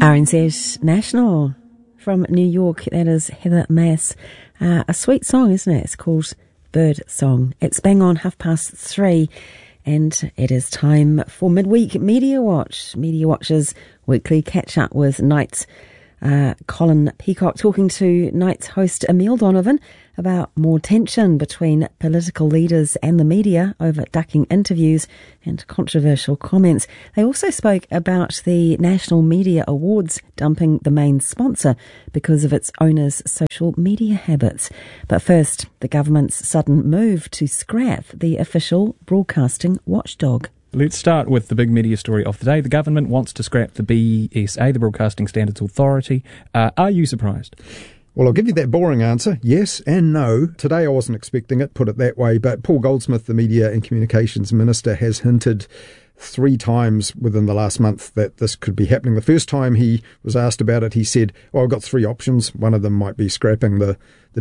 RNZ National from New York, that is Heather Mass. A sweet song, isn't it? It's called Bird Song. It's bang on 3:30 and it is time for Midweek Media Watch. Media Watch's weekly catch-up with Night's Colin Peacock, talking to Night's host Emile Donovan about more tension between political leaders and the media over ducking interviews and controversial comments. They also spoke about the National Media Awards dumping the main sponsor because of its owner's social media habits. But first, the government's sudden move to scrap the official broadcasting watchdog. Let's start with the big media story of the day. The government wants to scrap the BSA, the Broadcasting Standards Authority. Are you surprised? Well, I'll give you that boring answer, yes and no. Today I wasn't expecting it, put it that way, but Paul Goldsmith, the Media and Communications Minister, has hinted 3 times within the last month that this could be happening. The first time he was asked about it, he said, I've got 3 options. One of them might be scrapping the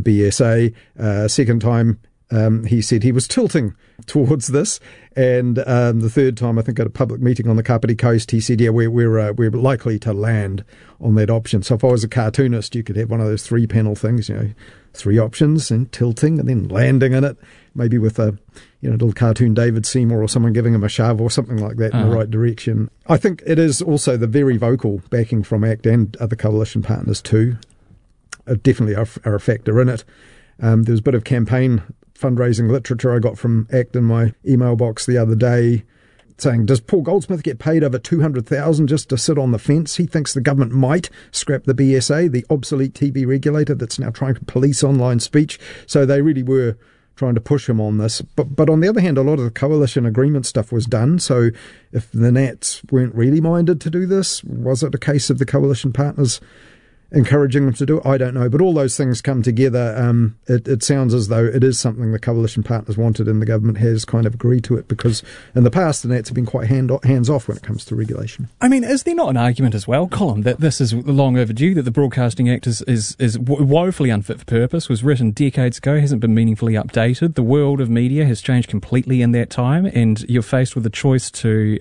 BSA. Second time, he said he was tilting towards this, and the third time, I think at a public meeting on the Kapiti Coast, he said, "Yeah, we're likely to land on that option." So if I was a cartoonist, you could have one of those 3-panel things, 3 options and tilting, and then landing in it, maybe with a little cartoon David Seymour or someone giving him a shove or something like that in the right direction. I think it is also the very vocal backing from ACT and other coalition partners too. Definitely are a factor in it. There was a bit of campaign fundraising literature I got from ACT in my email box the other day saying, does Paul Goldsmith get paid over $200,000 just to sit on the fence? He thinks the government might scrap the BSA, the obsolete TV regulator that's now trying to police online speech. So they really were trying to push him on this. But on the other hand, a lot of the coalition agreement stuff was done. So if the Nats weren't really minded to do this, was it a case of the coalition partners encouraging them to do it? I don't know. But all those things come together. It sounds as though it is something the coalition partners wanted and the government has kind of agreed to it, because in the past the Nats have been quite hands-off when it comes to regulation. I mean, is there not an argument as well, Colin, that this is long overdue, that the Broadcasting Act is woefully unfit for purpose, was written decades ago, hasn't been meaningfully updated. The world of media has changed completely in that time, and you're faced with a choice to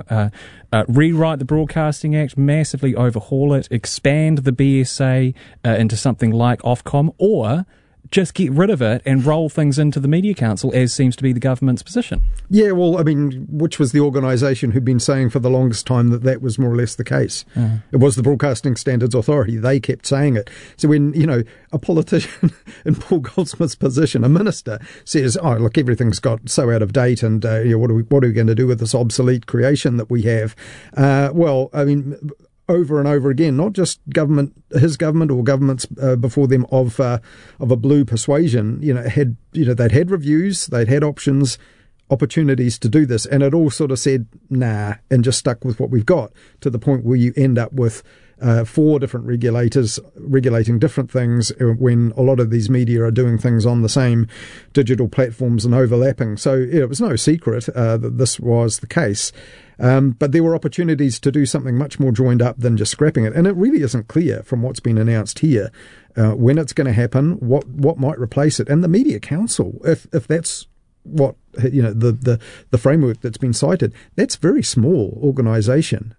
rewrite the Broadcasting Act, massively overhaul it, expand the BSA into something like Ofcom, or just get rid of it and roll things into the Media Council, as seems to be the government's position. Yeah, well, I mean, which was the organisation who'd been saying for the longest time that was more or less the case. It was the Broadcasting Standards Authority. They kept saying it. So when, a politician in Paul Goldsmith's position, a minister, says, oh, look, everything's got so out of date and what are we going to do with this obsolete creation that we have? Well, I mean, over and over again, not just his government or governments before them of a blue persuasion, they'd had reviews, they'd had opportunities to do this, and it all sort of said nah and just stuck with what we've got, to the point where you end up with 4 different regulators regulating different things when a lot of these media are doing things on the same digital platforms and overlapping. So it was no secret that this was the case. But there were opportunities to do something much more joined up than just scrapping it. And it really isn't clear from what's been announced here when it's going to happen, what might replace it. And the Media Council, if that's what, the framework that's been cited, that's a very small organisation.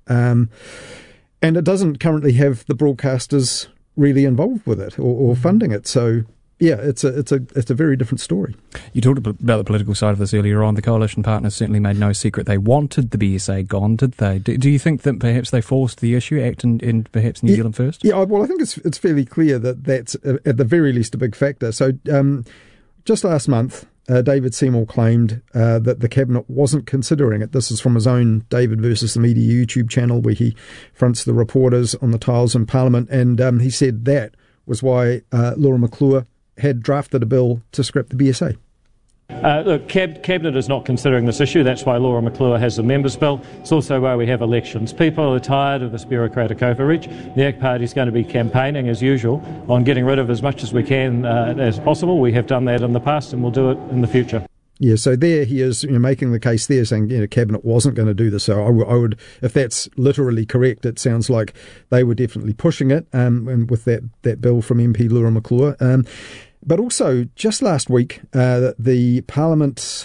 And it doesn't currently have the broadcasters really involved with it or funding it. So yeah, it's a very different story. You talked about the political side of this earlier on. The coalition partners certainly made no secret they wanted the BSA gone, did they? Do you think that perhaps they forced the issue, ACT and perhaps New Zealand First? Yeah, well, I think it's fairly clear that that's at the very least a big factor. So just last month, David Seymour claimed that the Cabinet wasn't considering it. This is from his own David versus the Media YouTube channel, where he fronts the reporters on the tiles in Parliament, and he said that was why Laura McClure had drafted a bill to scrap the BSA. Look, Cabinet is not considering this issue. That's why Laura McClure has the members' bill. It's also why we have elections. People are tired of this bureaucratic overreach. The ACT Party is going to be campaigning, as usual, on getting rid of as much as we can as possible. We have done that in the past and we'll do it in the future. Yeah, so there he is, making the case there, saying Cabinet wasn't going to do this. So I would, if that's literally correct, it sounds like they were definitely pushing it, and with that bill from MP Laura McClure. But also, just last week, the Parliament,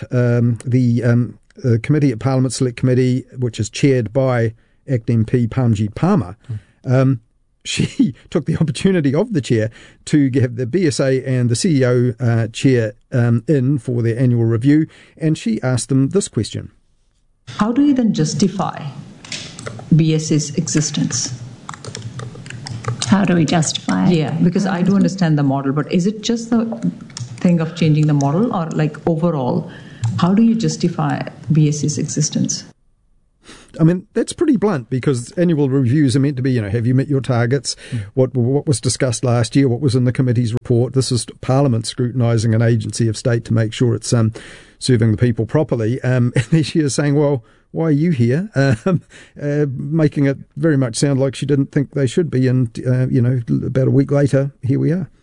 the Committee at Parliament Select Committee, which is chaired by ACT MP Parmjit Parmar, She took the opportunity of the chair to have the BSA and the CEO chair in for their annual review, and she asked them this question. How do you then justify BSA's existence? How do we justify it? Yeah, because I do understand the model, but is it just the thing of changing the model, or like overall, how do you justify BSA's existence? I mean, that's pretty blunt, because annual reviews are meant to be, have you met your targets? What was discussed last year? What was in the committee's report? This is Parliament scrutinising an agency of state to make sure it's serving the people properly. And then she is saying, well, why are you here? Making it very much sound like she didn't think they should be. And, about a week later, here we are.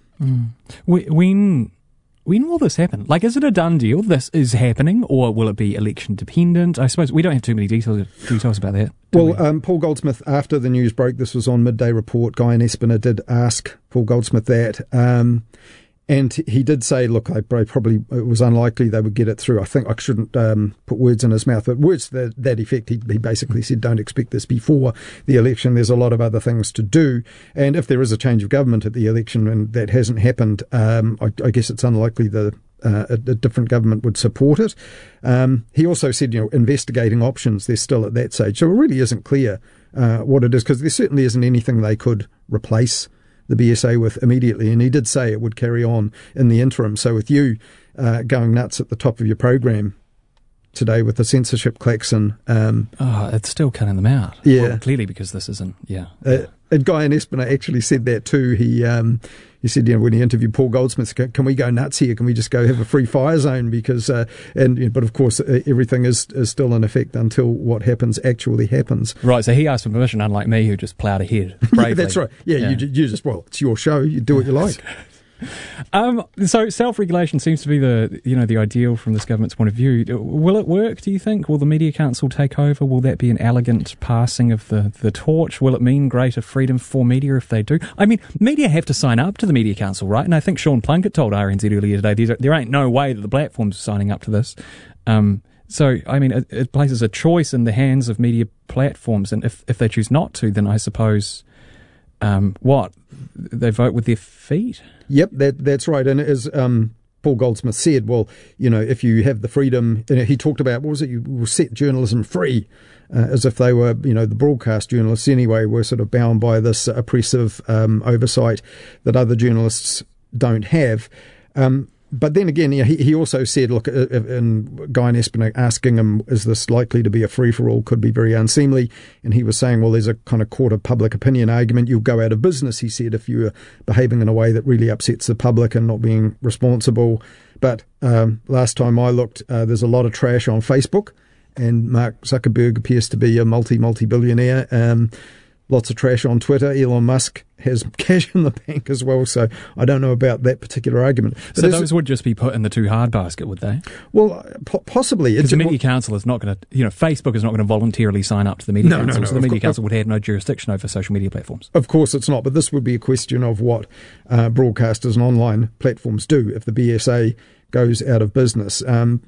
When will this happen? Like, is it a done deal? This is happening, or will it be election dependent? I suppose we don't have too many details about that. Well, Paul Goldsmith, after the news broke, this was on Midday Report, Guy and Espiner did ask Paul Goldsmith that. And he did say, look, it was unlikely they would get it through. I think I shouldn't put words in his mouth, but words to that effect. He basically said, don't expect this before the election. There's a lot of other things to do. And if there is a change of government at the election and that hasn't happened, I guess it's unlikely a different government would support it. He also said, investigating options, they're still at that stage. So it really isn't clear what it is, because there certainly isn't anything they could replace the BSA with immediately, and he did say it would carry on in the interim. So with you going nuts at the top of your program today with the censorship klaxon, it's still cutting them out. Yeah, well, clearly, because this isn't. Yeah, and Guy and Espiner actually said that too. He said, when he interviewed Paul Goldsmith, can we go nuts here? Can we just go have a free fire zone? Because, but of course, everything is still in effect until what happens actually happens. Right, so he asked for permission, unlike me, who just ploughed ahead bravely. Yeah, that's right. Yeah. You just, it's your show. You do what you like. So self-regulation seems to be the ideal from this government's point of view. Will it work, do you think? Will the Media Council take over? Will that be an elegant passing of the torch? Will it mean greater freedom for media if they do? I mean, media have to sign up to the Media Council, right? And I think Sean Plunkett told RNZ earlier today, there ain't no way that the platforms are signing up to this. So, I mean, it places a choice in the hands of media platforms, and if they choose not to, then I suppose, they vote with their feet? Yep, that's right. And as Paul Goldsmith said, well, if you have the freedom, he talked about, you will set journalism free, as if they were, the broadcast journalists anyway, were sort of bound by this oppressive oversight that other journalists don't have. But then again, he also said, look, and Guy and Espiner asking him, is this likely to be a free-for-all, could be very unseemly. And he was saying, well, there's a kind of court of public opinion argument. You'll go out of business, he said, if you're behaving in a way that really upsets the public and not being responsible. But last time I looked, there's a lot of trash on Facebook, and Mark Zuckerberg appears to be a multi-billionaire. Lots of trash on Twitter. Elon Musk has cash in the bank as well, so I don't know about that particular argument. But so those would just be put in the too hard basket, would they? Well, possibly. Because the Media Council is not going to, Facebook is not going to voluntarily sign up to the Media Council, so the Media Council would have no jurisdiction over social media platforms. Of course it's not, but this would be a question of what broadcasters and online platforms do if the BSA goes out of business.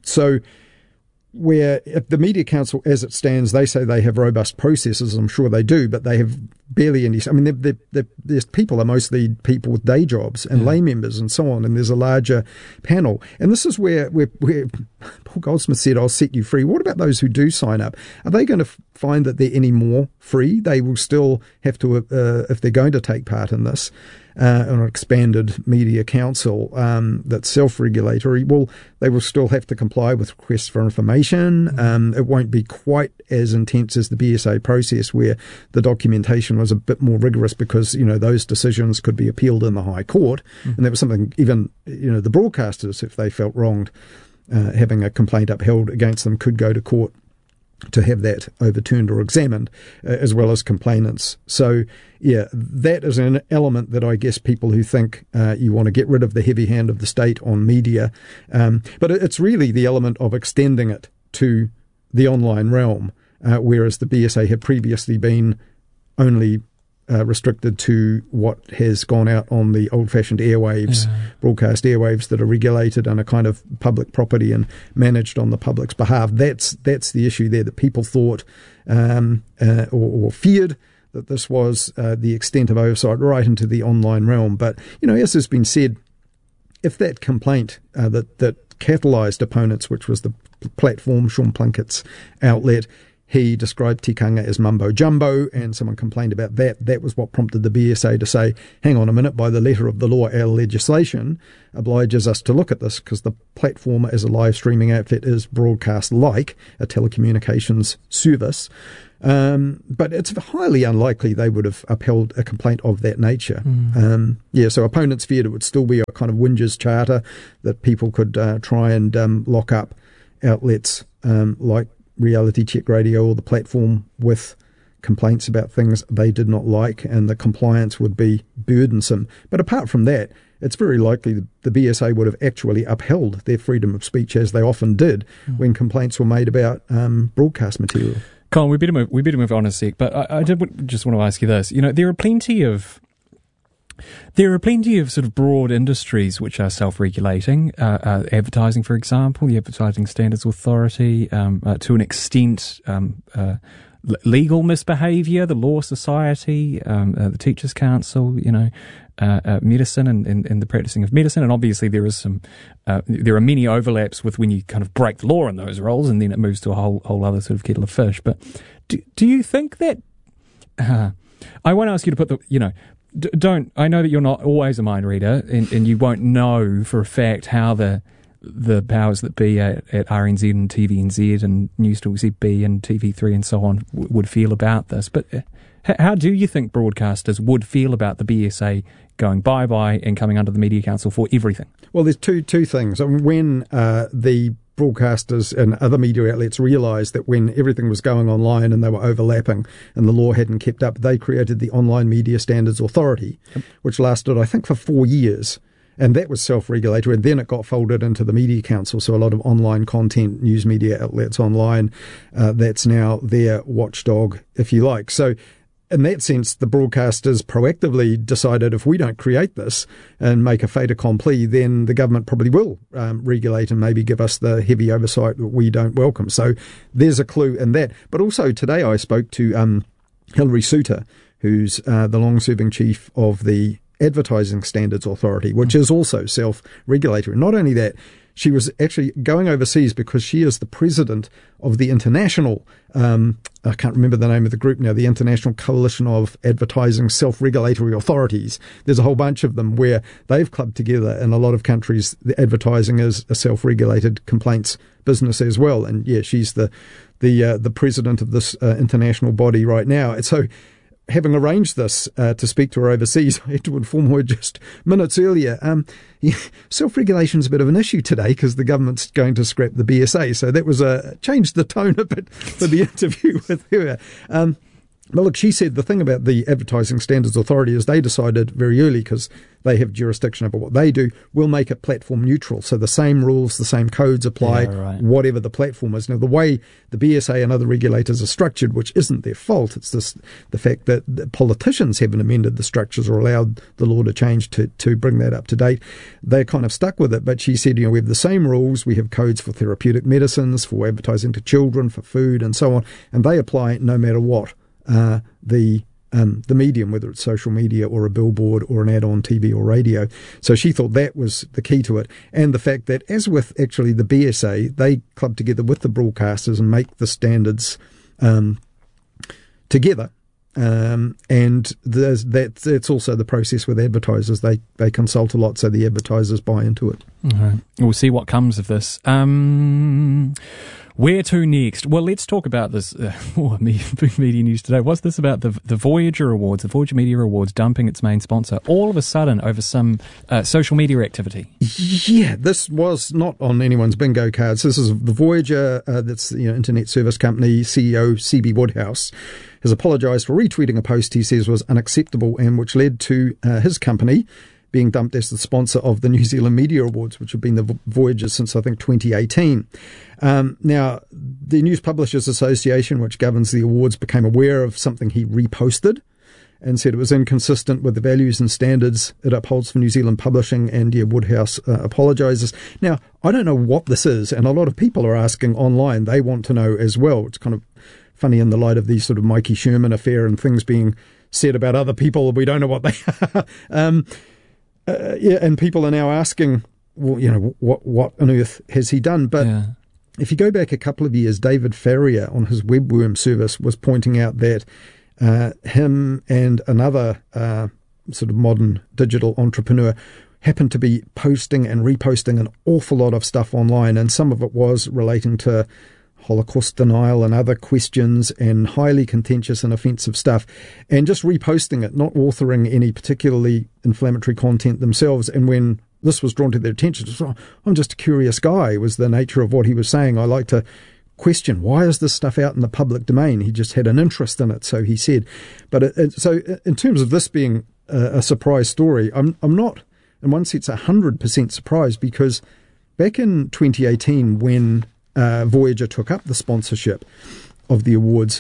Where if the Media Council, as it stands, they say they have robust processes, I'm sure they do, but they have barely any. I mean, there's people are mostly people with day jobs and lay members and so on, and there's a larger panel. And this is where Paul Goldsmith said, I'll set you free. What about those who do sign up? Are they going to find that they're any more free? They will still have to, if they're going to take part in this, an expanded media council that's self-regulatory, well, they will still have to comply with requests for information. It won't be quite as intense as the BSA process, where the documentation was a bit more rigorous because, those decisions could be appealed in the High Court. And that was something even, the broadcasters, if they felt wronged, having a complaint upheld against them, could go to court to have that overturned or examined, as well as complainants. So, yeah, that is an element that I guess people who think you want to get rid of the heavy hand of the state on media, but it's really the element of extending it to the online realm, whereas the BSA had previously been only restricted to what has gone out on the old-fashioned airwaves, broadcast airwaves that are regulated and are kind of public property and managed on the public's behalf. That's the issue there, that people thought or feared that this was the extent of oversight right into the online realm. But, as has been said, if that complaint that catalysed opponents, which was the platform, Sean Plunkett's outlet, he described tikanga as mumbo-jumbo, and someone complained about that. That was what prompted the BSA to say, hang on a minute, by the letter of the law, our legislation obliges us to look at this, because the platform as a live streaming outfit is broadcast like a telecommunications service. But it's highly unlikely they would have upheld a complaint of that nature. So opponents feared it would still be a kind of Winge's charter, that people could try and lock up outlets like Reality Check Radio or the platform with complaints about things they did not like, and the compliance would be burdensome. But apart from that, it's very likely the BSA would have actually upheld their freedom of speech, as they often did when complaints were made about broadcast material. Colin, we better move on a sec, but I did just want to ask you this. There are plenty of sort of broad industries which are self-regulating. Advertising, for example, the Advertising Standards Authority, to an extent, legal misbehaviour, the Law Society, the Teachers' Council, medicine and the practicing of medicine, and obviously there are many overlaps with when you kind of break the law in those roles, and then it moves to a whole other sort of kettle of fish. But do you think that? I won't ask you to put the don't. I know that you're not always a mind reader, and you won't know for a fact how the powers that be at RNZ and TVNZ and Newstalk ZB and TV3 and so on would feel about this. But how do you think broadcasters would feel about the BSA going bye-bye and coming under the Media Council for everything? Well, there's two things. When the broadcasters and other media outlets realised that when everything was going online and they were overlapping and the law hadn't kept up, they created the Online Media Standards Authority, which lasted, I think, for 4 years. And that was self-regulatory, and then it got folded into the Media Council. So a lot of online content, news media outlets online, that's now their watchdog, if you like. So in that sense, the broadcasters proactively decided, if we don't create this and make a fait accompli, then the government probably will regulate and maybe give us the heavy oversight that we don't welcome. So there's a clue in that. But also today I spoke to Hilary Suter, who's the long-serving chief of the Advertising Standards Authority, which is also self-regulatory. Not only that, she was actually going overseas because she is the president of the international, I can't remember the name of the group now, the International Coalition of Advertising Self-Regulatory Authorities. There's a whole bunch of them where they've clubbed together. In a lot of countries, the advertising is a self-regulated complaints business as well. And yeah, she's the president of this international body right now. And so, having arranged this to speak to her overseas, I had to inform her just minutes earlier. Self-regulation is a bit of an issue today because the government's going to scrap the BSA. So that was changed the tone a bit for the interview with her. But look, she said the thing about the Advertising Standards Authority is they decided very early, because they have jurisdiction over what they do, we'll make it platform neutral. So the same rules, the same codes apply, whatever the platform is. Now, the way the BSA and other regulators are structured, which isn't their fault, it's the fact that the politicians haven't amended the structures or allowed the law to change to bring that up to date. They're kind of stuck with it. But she said, we have the same rules. We have codes for therapeutic medicines, for advertising to children, for food and so on. And they apply no matter what. The medium, whether it's social media or a billboard or an ad on TV or radio. So she thought that was the key to it. And the fact that, as with actually the BSA, they club together with the broadcasters and make the standards together. And that's also the process with advertisers. They consult a lot, so the advertisers buy into it. All right. We'll see what comes of this. Where to next? Well, let's talk about this. Media news today. What's this about the Voyager Awards, the Voyager Media Awards dumping its main sponsor all of a sudden over some social media activity? Yeah, this was not on anyone's bingo cards. This is the Voyager, that's the internet service company, CEO CB Woodhouse, has apologised for retweeting a post he says was unacceptable and which led to his company being dumped as the sponsor of the New Zealand Media Awards, which have been the Voyager since, I think, 2018. Now, the News Publishers Association, which governs the awards, became aware of something he reposted and said it was inconsistent with the values and standards it upholds for New Zealand publishing, and Woodhouse apologises. Now, I don't know what this is, and a lot of people are asking online. They want to know as well. It's kind of funny in the light of these sort of Mikey Sherman affair and things being said about other people. We don't know what they are. And people are now asking, well, what on earth has he done? But if you go back a couple of years, David Farrier on his Webworm service was pointing out that him and another sort of modern digital entrepreneur happened to be posting and reposting an awful lot of stuff online, and some of it was relating to Holocaust denial and other questions and highly contentious and offensive stuff, and just reposting it, not authoring any particularly inflammatory content themselves. And when this was drawn to their attention, I'm just a curious guy, was the nature of what he was saying. I like to question, why is this stuff out in the public domain? He just had an interest in it, so he said. But so in terms of this being a surprise story, I'm not, in one sense, 100% surprised, because back in 2018, when Voyager took up the sponsorship of the awards,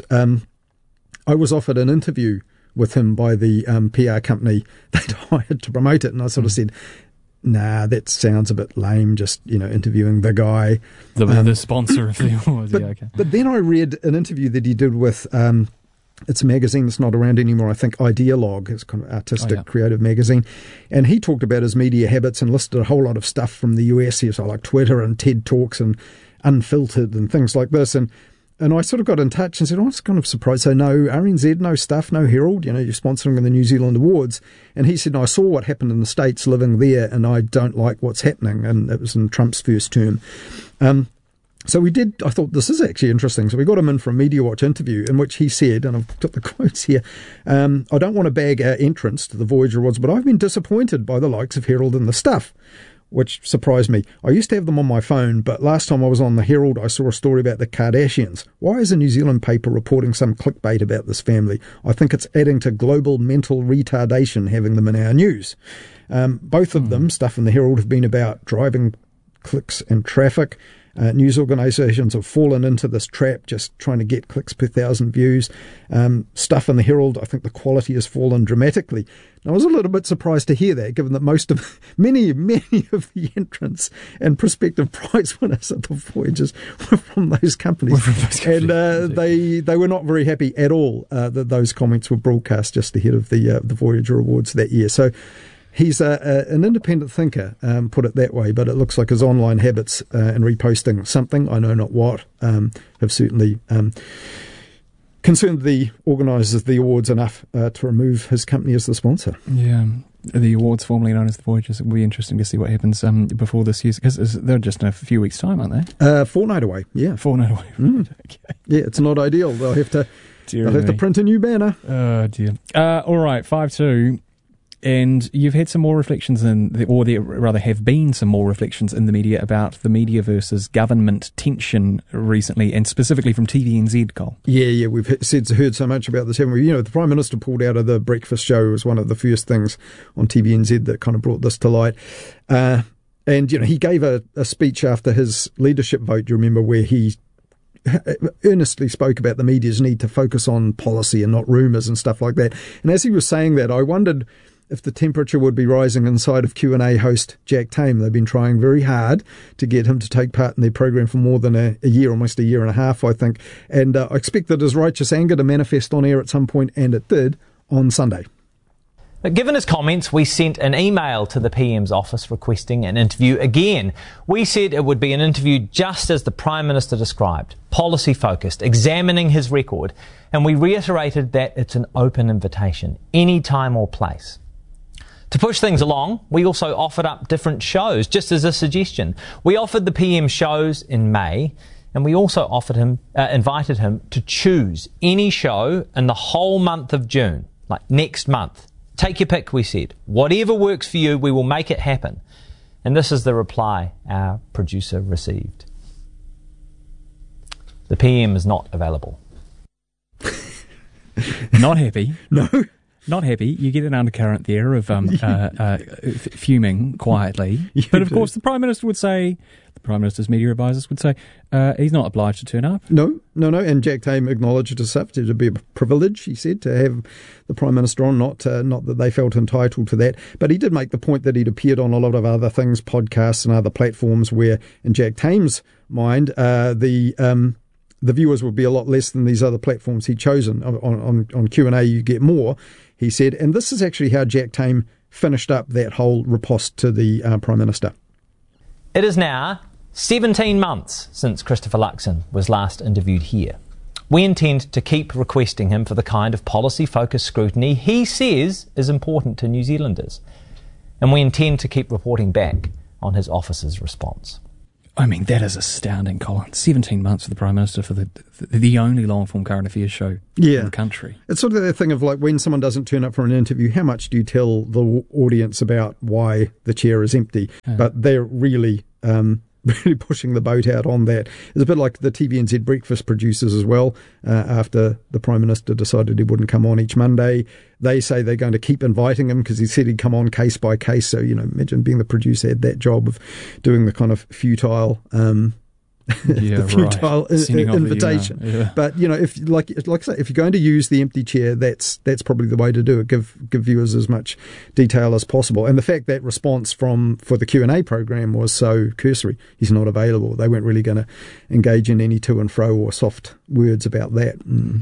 I was offered an interview with him by the PR company they'd hired to promote it, and I sort of said, nah, that sounds a bit lame, just, interviewing the guy. The sponsor of the awards, But then I read an interview that he did with, it's a magazine that's not around anymore, I think Idealog, it's kind of artistic, creative magazine, and he talked about his media habits and listed a whole lot of stuff from the US, so like Twitter and TED Talks and Unfiltered and things like this, and I sort of got in touch and said, I was kind of surprised. So no RNZ, no stuff, no Herald, you're sponsoring the New Zealand Awards. And he said, no, I saw what happened in the States living there, and I don't like what's happening. And it was in Trump's first term. So we did, I thought, this is actually interesting. So we got him in for a Media Watch interview in which he said, and I've got the quotes here, I don't want to bag our entrance to the Voyager Awards, but I've been disappointed by the likes of Herald and The Stuff, which surprised me. I used to have them on my phone, but last time I was on the Herald, I saw a story about the Kardashians. Why is a New Zealand paper reporting some clickbait about this family? I think it's adding to global mental retardation having them in our news. Both of them, Stuff in the Herald, have been about driving clicks and traffic. News organisations have fallen into this trap, just trying to get clicks per 1,000 views. Stuff in the Herald, I think the quality has fallen dramatically. Now, I was a little bit surprised to hear that, given that many of the entrants and prospective prize winners at the Voyagers were from those companies. And they were not very happy at all that those comments were broadcast just ahead of the Voyager Awards that year. So he's an independent thinker, put it that way, but it looks like his online habits and reposting something, I know not what, have certainly concerned the organisers of the awards enough to remove his company as the sponsor. Yeah, the awards formerly known as the Voyagers. It will be interesting to see what happens before this year, because they're just in a few weeks' time, aren't they? Fortnight away, yeah. Fortnight away, right. Okay. Yeah, it's not ideal. They'll have to print a new banner. Oh, dear. All right, 5-2. And you've had some more reflections have been some more reflections in the media about the media versus government tension recently, and specifically from TVNZ, Cole. Yeah, we've heard so much about this, haven't we? The Prime Minister pulled out of the breakfast show. It was one of the first things on TVNZ that kind of brought this to light. And he gave a speech after his leadership vote, you remember, where he earnestly spoke about the media's need to focus on policy and not rumours and stuff like that. And as he was saying that, I wondered if the temperature would be rising inside of Q&A host Jack Tame. They've been trying very hard to get him to take part in their program for more than a year, almost a year and a half, I think. And I expected his righteous anger to manifest on air at some point, and it did on Sunday. But given his comments, we sent an email to the PM's office requesting an interview again. We said it would be an interview just as the Prime Minister described, policy-focused, examining his record, and we reiterated that it's an open invitation, any time or place. To push things along, we also offered up different shows, just as a suggestion. We offered the PM shows in May, and we also invited him to choose any show in the whole month of June, like next month. Take your pick, we said. Whatever works for you, we will make it happen. And this is the reply our producer received. The PM is not available. Not happy. No. Not happy. You get an undercurrent there of fuming quietly. But of course, the Prime Minister would say, the Prime Minister's media advisors would say, he's not obliged to turn up. No. And Jack Tame acknowledged as such. It would be a privilege, he said, to have the Prime Minister on, not that they felt entitled to that. But he did make the point that he'd appeared on a lot of other things, podcasts and other platforms where, in Jack Tame's mind, the the viewers would be a lot less than these other platforms he'd chosen. On Q&A, you get more, he said. And this is actually how Jack Tame finished up that whole riposte to the Prime Minister. It is now 17 months since Christopher Luxon was last interviewed here. We intend to keep requesting him for the kind of policy-focused scrutiny he says is important to New Zealanders. And we intend to keep reporting back on his office's response. I mean, that is astounding, Colin. 17 months for the Prime Minister for the only long-form current affairs show in the country. It's sort of that thing of like when someone doesn't turn up for an interview, how much do you tell the audience about why the chair is empty? Yeah. But they're really pushing the boat out on that. It's a bit like the TVNZ breakfast producers as well. After the Prime Minister decided he wouldn't come on each Monday, they say they're going to keep inviting him because he said he'd come on case by case. So, imagine being the producer had that job of doing the kind of futile invitation. But if like I say, if you're going to use the empty chair, that's probably the way to do it. Give viewers as much detail as possible. And the fact that response for the Q&A program was so cursory, he's not available. They weren't really going to engage in any to and fro or soft words about that.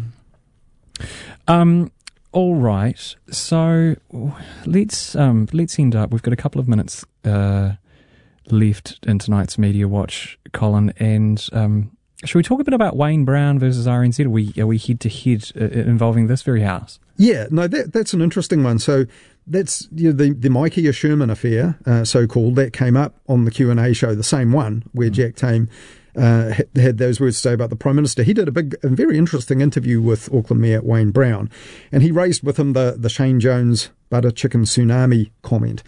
All right. So let's end up. We've got a couple of minutes left in tonight's Media Watch, Colin, and should we talk a bit about Wayne Brown versus RNZ? Are we head to head involving this very house? Yeah, no, that's an interesting one. So that's the Micah Sherman affair, so called, that came up on the Q&A show, the same one where Jack Tame had those words to say about the Prime Minister. He did a very interesting interview with Auckland Mayor Wayne Brown, and he raised with him the Shane Jones butter chicken tsunami comment,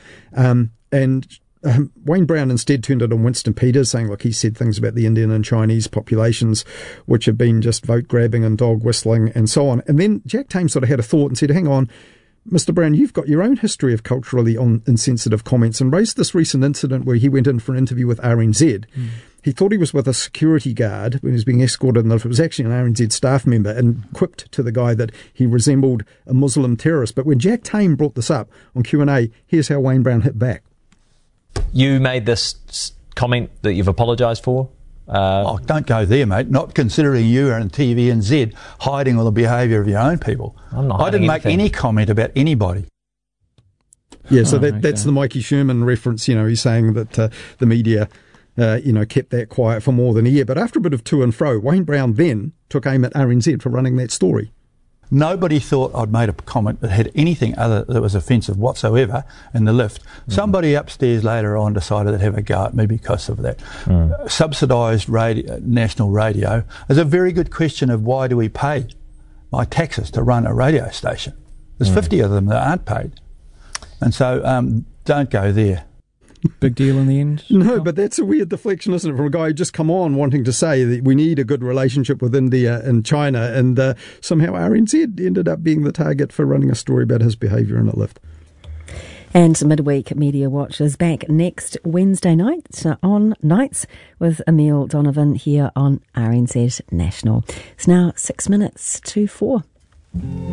Wayne Brown instead turned it on Winston Peters, saying, look, he said things about the Indian and Chinese populations, which have been just vote grabbing and dog whistling and so on. And then Jack Tame sort of had a thought and said, hang on, Mr. Brown, you've got your own history of culturally insensitive comments, and raised this recent incident where he went in for an interview with RNZ. He thought he was with a security guard when he was being escorted, and it was actually an RNZ staff member, and quipped to the guy that he resembled a Muslim terrorist. But when Jack Tame brought this up on Q&A, here's how Wayne Brown hit back. You made this comment that you've apologised for? Don't go there, mate. Not considering you are in TVNZ hiding all the behaviour of your own people. I didn't make any comment about anybody. Yeah, so that's the Mikey Sherman reference. He's saying that the media, kept that quiet for more than a year. But after a bit of to and fro, Wayne Brown then took aim at RNZ for running that story. Nobody thought I'd made a comment that had anything other that was offensive whatsoever in the lift. Somebody upstairs later on decided to have a go at me because of that. Subsidised national radio is a very good question of why do we pay my taxes to run a radio station? There's 50 of them that aren't paid. And so don't go there. Big deal in the end? No, but that's a weird deflection, isn't it, from a guy who just come on wanting to say that we need a good relationship with India and China, and somehow RNZ ended up being the target for running a story about his behaviour in a lift. And Midweek Media Watch is back next Wednesday night on Nights with Emile Donovan here on RNZ National. It's now 6 minutes to 4.